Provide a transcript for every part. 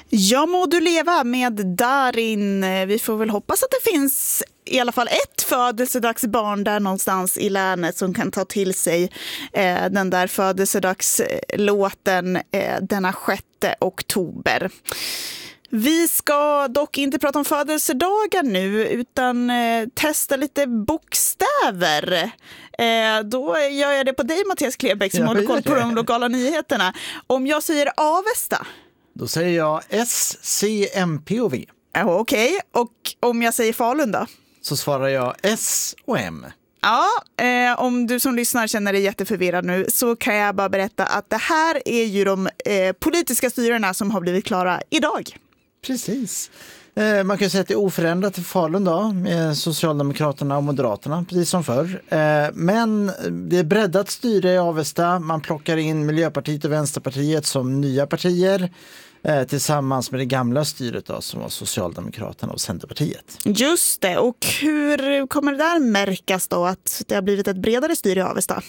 Ja, må du leva med Darin. Vi får väl hoppas att det finns i alla fall ett födelsedagsbarn där någonstans i länet som kan ta till sig den där födelsedagslåten denna 6 oktober. Vi ska dock inte prata om födelsedagar nu utan testa lite bokstäver. Då gör jag det på dig, Mattias Klebeck, som håller koll på de lokala nyheterna. Om jag säger Avesta. Då säger jag S, C, M, P och V. Okej. Och om jag säger Falun då? Så svarar jag S och M. Ja, om du som lyssnar känner dig jätteförvirrad nu så kan jag bara berätta att det här är ju de politiska styrena som har blivit klara idag. Precis. Man kan säga att det är oförändrat i Falun då, med Socialdemokraterna och Moderaterna, precis som förr. Men det är breddat styre i Avesta. Man plockar in Miljöpartiet och Vänsterpartiet som nya partier tillsammans med det gamla styret då, som var Socialdemokraterna och Centerpartiet. Just det. Och hur kommer det där märkas då, att det har blivit ett bredare styre i Avesta?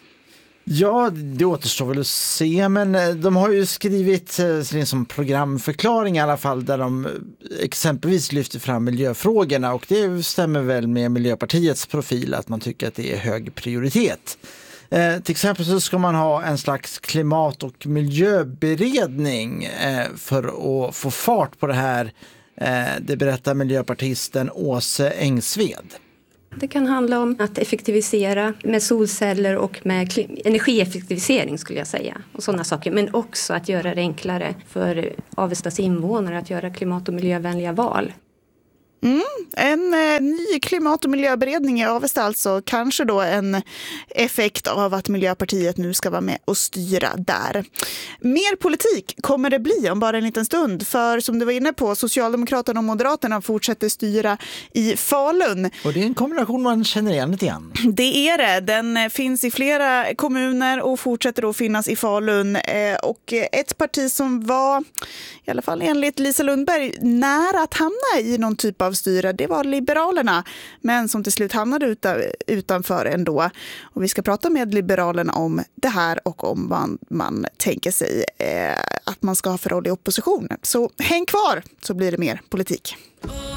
Ja, det återstår väl att se, men de har ju skrivit som programförklaring i alla fall där de exempelvis lyfter fram miljöfrågorna, och det stämmer väl med Miljöpartiets profil att man tycker att det är hög prioritet. Till exempel så ska man ha en slags klimat- och miljöberedning för att få fart på det här. Det berättar miljöpartisten Åse Engsved. Det kan handla om att effektivisera med solceller och med energieffektivisering skulle jag säga. Och sådana saker. Men också att göra det enklare för Avestas invånare att göra klimat- och miljövänliga val. En ny klimat- och miljöberedning i Avesta alltså, kanske då en effekt av att Miljöpartiet nu ska vara med och styra där. Mer politik kommer det bli om bara en liten stund, för som du var inne på, Socialdemokraterna och Moderaterna fortsätter styra i Falun. Och det är en kombination man känner igen lite grann. Det är det. Den finns i flera kommuner och fortsätter då finnas i Falun. Och ett parti som var, i alla fall enligt Lisa Lundberg, nära att hamna i någon typ av styre, det var Liberalerna, men som till slut hamnade utanför ändå. Och vi ska prata med Liberalerna om det här och om vad man tänker sig att man ska ha för roll i opposition. Så häng kvar så blir det mer politik.